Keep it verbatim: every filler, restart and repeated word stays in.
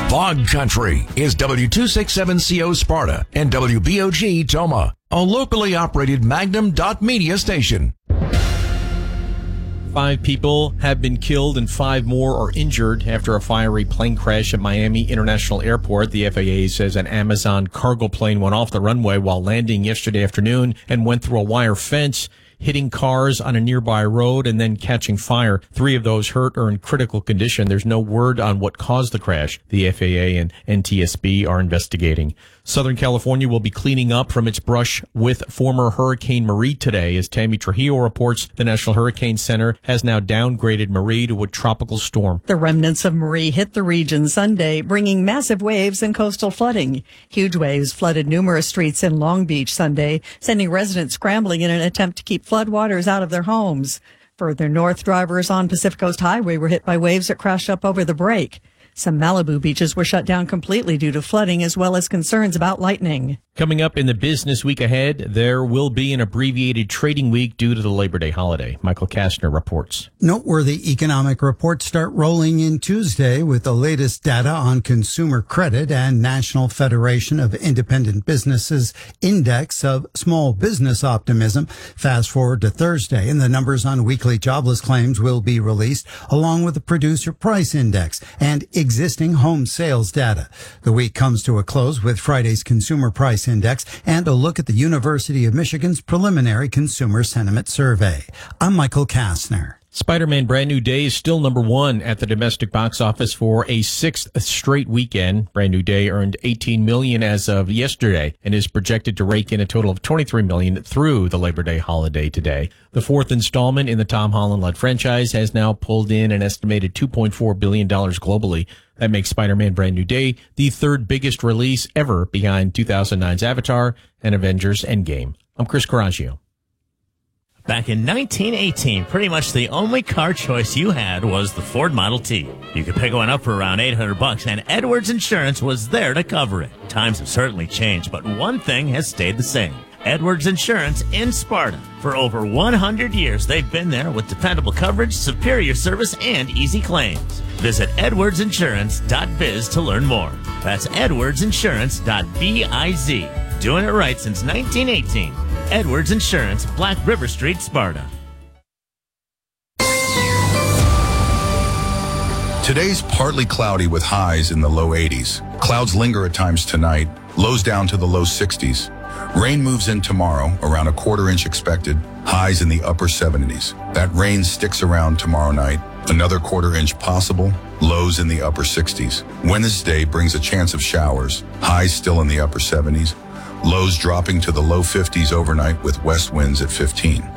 Bog Country is W two sixty-seven C O Sparta and W B O G Toma, a locally operated Magnum dot media station. Five people have been killed and five more are injured after a fiery plane crash at Miami International Airport. The F A A says an Amazon cargo plane went off the runway while landing yesterday afternoon and went through a wire fence, hitting cars on a nearby road and then catching fire. Three of those hurt are in critical condition. There's no word on what caused the crash. The F A A and N T S B are investigating. Southern California will be cleaning up from its brush with former Hurricane Marie today. As Tammy Trujillo reports, the National Hurricane Center has now downgraded Marie to a tropical storm. The remnants of Marie hit the region Sunday, bringing massive waves and coastal flooding. Huge waves flooded numerous streets in Long Beach Sunday, sending residents scrambling in an attempt to keep floodwaters out of their homes. Further north, drivers on Pacific Coast Highway were hit by waves that crashed up over the break. Some Malibu beaches were shut down completely due to flooding, as well as concerns about lightning. Coming up in the business week ahead, there will be an abbreviated trading week due to the Labor Day holiday. Michael Kastner reports. Noteworthy economic reports start rolling in Tuesday with the latest data on consumer credit and National Federation of Independent Businesses Index of Small Business Optimism. Fast forward to Thursday, and the numbers on weekly jobless claims will be released, along with the Producer Price Index and existing home sales data. The week comes to a close with Friday's Consumer Price Index and a look at the University of Michigan's preliminary consumer sentiment survey. I'm Michael Kastner. Spider-Man Brand New Day is still number one at the domestic box office for a sixth straight weekend. Brand New Day earned eighteen million dollars as of yesterday and is projected to rake in a total of twenty-three million dollars through the Labor Day holiday today. The fourth installment in the Tom Holland-led franchise has now pulled in an estimated two point four billion dollars globally. That makes Spider-Man Brand New Day the third biggest release ever, behind two thousand nine's Avatar and Avengers Endgame. I'm Chris Coraggio. Back in nineteen eighteen, pretty much the only car choice you had was the Ford Model T. You could pick one up for around eight hundred bucks, and Edwards Insurance was there to cover it. Times have certainly changed, but one thing has stayed the same. Edwards Insurance in Sparta. For over one hundred years, they've been there with dependable coverage, superior service, and easy claims. Visit edwards insurance dot biz to learn more. That's edwards insurance dot biz. Doing it right since nineteen eighteen. Edwards Insurance, Black River Street, Sparta. Today's partly cloudy with highs in the low eighties. Clouds linger at times tonight, lows down to the low sixties. Rain moves in tomorrow, around a quarter inch expected, highs in the upper seventies. That rain sticks around tomorrow night, another quarter inch possible, lows in the upper sixties. Wednesday brings a chance of showers, highs still in the upper seventies. Lows dropping to the low fifties overnight with west winds at fifteen.